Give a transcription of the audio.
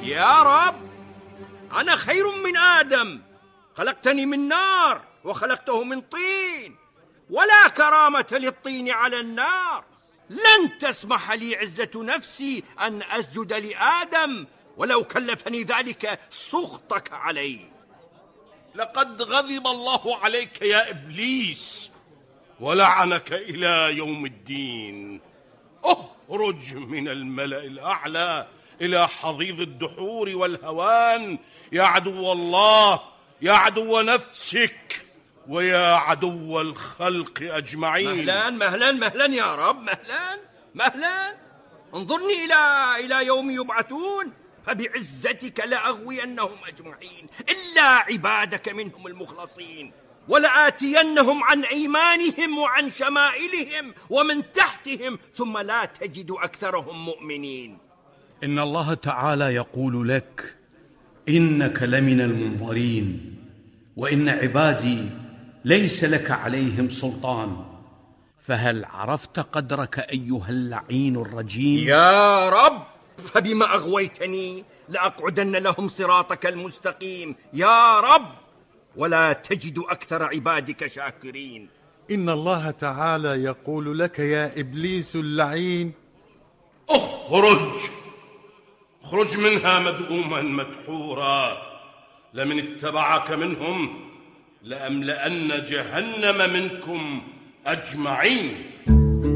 يا رب، أنا خير من آدم، خلقتني من نار وخلقته من طين، ولا كرامة للطين على النار. لن تسمح لي عزة نفسي أن أسجد لآدم ولو كلفني ذلك سخطك علي. لقد غضب الله عليك يا إبليس ولعنك إلى يوم الدين. اخرج من الملأ الأعلى إلى حضيض الدحور والهوان يا عدو الله، يا عدو نفسك، ويا عدو الخلق أجمعين. مهلا مهلا مهلا يا رب، مهلا مهلا. انظرني إلى يوم يبعثون، فبعزتك لأغوينهم أجمعين إلا عبادك منهم المخلصين، ولآتينهم عن أيمانهم وعن شمائلهم ومن تحتهم ثم لا تجد أكثرهم مؤمنين. إن الله تعالى يقول لك: إنك لمن المنظرين، وإن عبادي ليس لك عليهم سلطان. فهل عرفت قدرك أيها اللعين الرجيم؟ يا رب، فبما أغويتني لأقعدن لهم صراطك المستقيم يا رب، ولا تجد أكثر عبادك شاكرين. إن الله تعالى يقول لك يا إبليس اللعين: اخرج منها مذءوما مدحورا، لمن اتبعك منهم لأملأن جهنم منكم أجمعين.